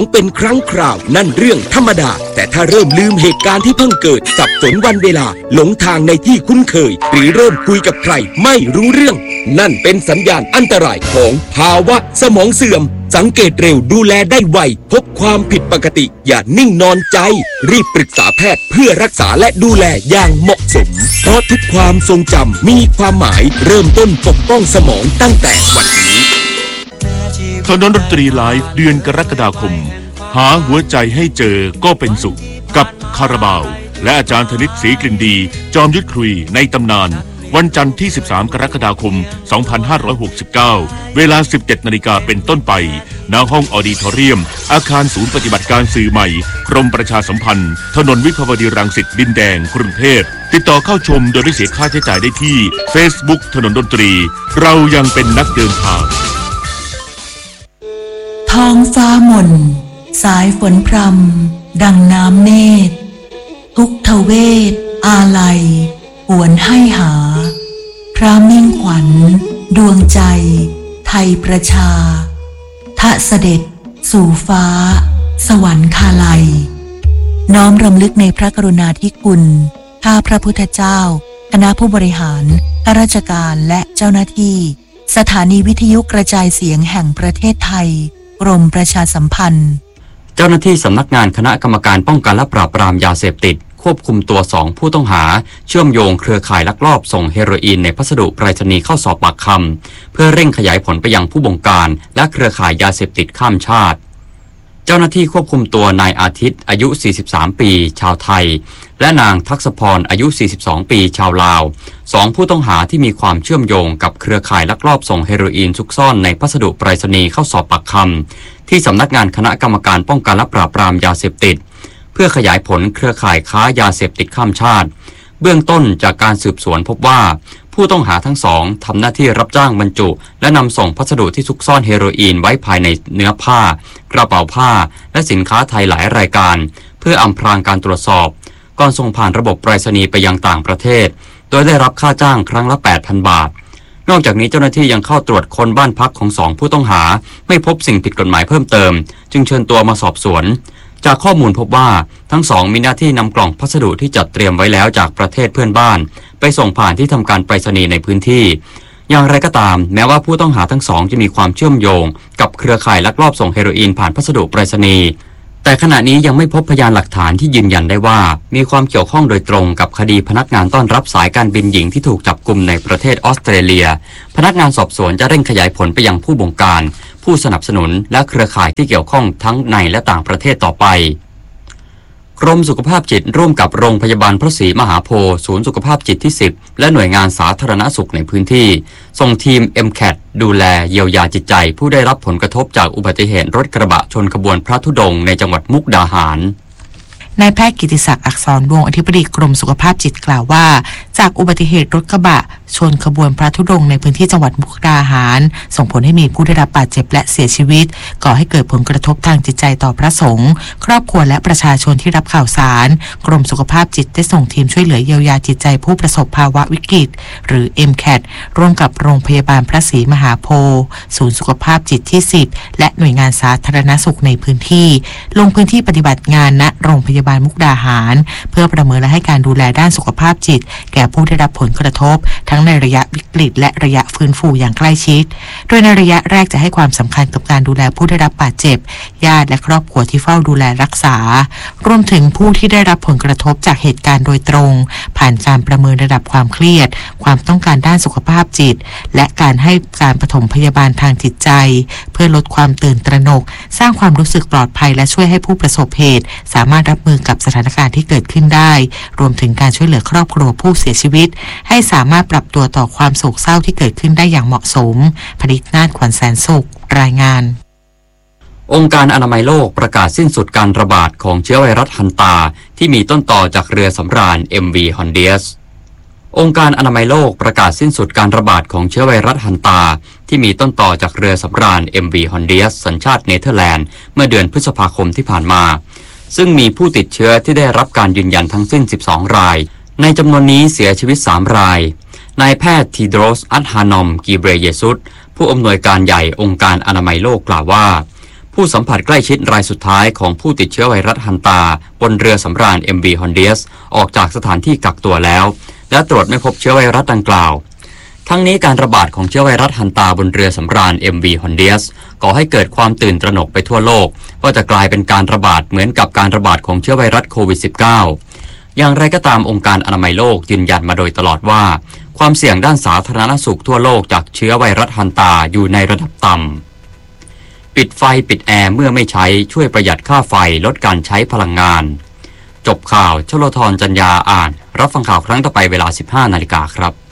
เป็นครั้งคราวนั่นเรื่องธรรมดาแต่ถ้าเริ่มลืมเหตุการณ์ที่เพิ่งเกิดสับสนวันเวลาหลงทางในที่คุ้นเคยหรือเริ่มคุยกับใครไม่รู้เรื่องนั่นเป็นสัญญาณอันตรายของภาวะสมองเสื่อมสังเกตเร็วดูแลได้ไวพบความผิดปกติอย่านิ่งนอนใจรีบปรึกษาแพทย์เพื่อรักษาและดูแลอย่างเหมาะสมเพราะทุกความทรงจำมีความหมายเริ่มต้นปกป้องสมองตั้งแต่วันนี้ถนนดนตรีไลฟ์เดือนกรกฎาคมหาหัวใจให้เจอก็เป็นสุขกับคาราบาวและอาจารย์ธนิตศรีกลิ่นดีจอมยุทธคุยในตำนานวันจันทร์ที่13กรกฎาคม2569เวลา 17 นาฬิกาเป็นต้นไปณห้องออดิทอเรียมอาคารศูนย์ปฏิบัติการสื่อใหม่กรมประชาสัมพันธ์ถนนวิภาวดีรังสิตดินแดงกรุงเทพติดต่อเข้าชมโดยไม่เสียค่าใช้จ่ายได้ที่ Facebook ถนนดนตรีเรายังเป็นนักเดินทางท้องฟ้าหม่นสายฝนพรำดังน้ำเนตรทุกทเวทอาลัยหวนให้หาพระมิ่งขวัญดวงใจไทยประชาทะเสด็จสู่ฟ้าสวรรคาลัยน้อมรำลึกในพระกรุณาธิคุณข้าพระพุทธเจ้าคณะผู้บริหารข้าราชการและเจ้าหน้าที่สถานีวิทยุกระจายเสียงแห่งประเทศไทยกรมประชาสัมพันธ์เจ้าหน้าที่สำนักงานคณะกรรมการป้องกันและปราบปรามยาเสพติดควบคุมตัว2ผู้ต้องหาเชื่อมโยงเครือข่ายลักลอบส่งเฮโรอีนในพัสดุไปรษณีย์เข้าสอบปากคำเพื่อเร่งขยายผลไปยังผู้บงการและเครือข่ายยาเสพติดข้ามชาติเจ้าหน้าที่ควบคุมตัวนายอาทิตย์อายุ43ปีชาวไทยและนางทักษพรอายุ42ปีชาวลาว2ผู้ต้องหาที่มีความเชื่อมโยงกับเครือข่ายลักลอบส่งเฮโรอีนซุกซ่อนในพัสดุไปรษณีย์เข้าสอบปากคำที่สำนักงานคณะกรรมการป้องกันและปราบปรามยาเสพติดเพื่อขยายผลเครือข่ายค้ายาเสพติดข้ามชาติเบื้องต้นจากการสืบสวนพบว่าผู้ต้องหาทั้งสองทำหน้าที่รับจ้างบรรจุและนำส่งพัสดุที่ซุกซ่อนเฮโรอีนไว้ภายในเนื้อผ้ากระเป๋าผ้าและสินค้าไทยหลายรายการเพื่ออำพรางการตรวจสอบก่อนส่งผ่านระบบไปรษณีย์ไปยังต่างประเทศโดยได้รับค่าจ้างครั้งละ 8,000 บาทนอกจากนี้เจ้าหน้าที่ยังเข้าตรวจค้นบ้านพักของ2ผู้ต้องหาไม่พบสิ่งผิดกฎหมายเพิ่มเติมจึงเชิญตัวมาสอบสวนจากข้อมูลพบว่าทั้งสองมีหน้าที่นำกล่องพัสดุที่จัดเตรียมไว้แล้วจากประเทศเพื่อนบ้านไปส่งผ่านที่ทำการไปรษณีย์ในพื้นที่อย่างไรก็ตามแม้ว่าผู้ต้องหาทั้งสองจะมีความเชื่อมโยงกับเครือข่ายลักลอบส่งเฮโรอีนผ่านพัสดุไปรษณีย์แต่ขณะนี้ยังไม่พบพยานหลักฐานที่ยืนยันได้ว่ามีความเกี่ยวข้องโดยตรงกับคดีพนักงานต้อนรับสายการบินหญิงที่ถูกจับกุมในประเทศออสเตรเลียพนักงานสอบสวนจะเร่งขยายผลไปยังผู้บงการผู้สนับสนุนและเครือข่ายที่เกี่ยวข้องทั้งในและต่างประเทศต่อไปกรมสุขภาพจิตร่วมกับโรงพยาบาลพระศรีมหาโพธิ์ศูนย์สุขภาพจิตที่10และหน่วยงานสาธารณสุขในพื้นที่ส่งทีม MCAT ดูแลเยียวยาจิตใจผู้ได้รับผลกระทบจากอุบัติเหตุรถกระบะชนขบวนพระธุดงค์ในจังหวัดมุกดาหารนายแพทย์กิติศักดิ์อักษรวงศ์อธิบดีกรมสุขภาพจิตกล่าวว่าจากอุบัติเหตุรถกระบะชนขบวนพระธุดงค์ในพื้นที่จังหวัดมุกดาหารส่งผลให้มีผู้ได้รับบาดเจ็บและเสียชีวิตก่อให้เกิดผลกระทบทางจิตใจต่อพระสงฆ์ครอบครัวและประชาชนที่รับข่าวสารกรมสุขภาพจิตได้ส่งทีมช่วยเหลือเยียวยาจิตใจผู้ประสบภาวะวิกฤตหรือ MCAT ร่วมกับโรงพยาบาลพระศรีมหาโพธิ์ศูนย์สุขภาพจิตที่10และหน่วยงานสาธารณสุขในพื้นที่ลงพื้นที่ปฏิบัติงานณโรงพยาบาลมุกดาหารเพื่อประเมินและให้การดูแลด้านสุขภาพจิตแก่ผู้ได้รับผลกระทบทั้งในระยะวิกฤตและระยะฟื้นฟูอย่างใกล้ชิดโดยในระยะแรกจะให้ความสำคัญกับการดูแลผู้ได้รับบาดเจ็บญาติและครอบครัวที่เฝ้าดูแลรักษารวมถึงผู้ที่ได้รับผลกระทบจากเหตุการณ์โดยตรงผ่านการประเมินระดับความเครียดความต้องการด้านสุขภาพจิตและการให้การปฐมพยาบาลทางจิตใจเพื่อลดความตื่นตระหนกสร้างความรู้สึกปลอดภัยและช่วยให้ผู้ประสบเหตุสามารถรับมือกับสถานการณ์ที่เกิดขึ้นได้รวมถึงการช่วยเหลือครอบครัวผู้เสียชีวิตให้สามารถปรับตัวต่อความโศกเศร้าที่เกิดขึ้นได้อย่างเหมาะสมผลิตนาฏขวัญแสนสุขรายงานองค์การอนามัยโลกประกาศสิ้นสุดการระบาดของเชื้อไวรัสฮันตาที่มีต้นต่อจากเรือสำราญ MV Hondias องค์การอนามัยโลกประกาศสิ้นสุดการระบาดของเชื้อไวรัสฮันตาที่มีต้นต่อจากเรือสำราญ MV Hondias สัญชาติเนเธอร์แลนด์เมื่อเดือนพฤษภาคมที่ผ่านมาซึ่งมีผู้ติดเชื้อที่ได้รับการยืนยันทั้งสิ้น12รายในจำนวนนี้เสียชีวิต3รายนายแพทย์ทีโดรส อัดฮานอม กีเบรเยซุสผู้อำนวยการใหญ่องค์การอนามัยโลกกล่าวว่าผู้สัมผัสใกล้ชิดรายสุดท้ายของผู้ติดเชื้อไวรัสฮันตาบนเรือสำราญ MV Hondias ออกจากสถานที่กักตัวแล้วและตรวจไม่พบเชื้อไวรัสดังกล่าวทั้งนี้การระบาดของเชื้อไวรัสฮันตาบนเรือสำราญ MV Hondias ก่อให้เกิดความตื่นตระหนกไปทั่วโลกว่าจะกลายเป็นการระบาดเหมือนกับการระบาดของเชื้อไวรัสโควิด -19 อย่างไรก็ตามองค์การอนามัยโลกยืนยันมาโดยตลอดว่าความเสี่ยงด้านสาธารณสุขทั่วโลกจากเชื้อไวรัสฮันตาอยู่ในระดับต่ำปิดไฟปิดแอร์เมื่อไม่ใช้ช่วยประหยัดค่าไฟลดการใช้พลังงานจบข่าวชโลธรจัญญาอ่านรับฟังข่าวครั้งต่อไปเวลา 15 นาฬิกาครับ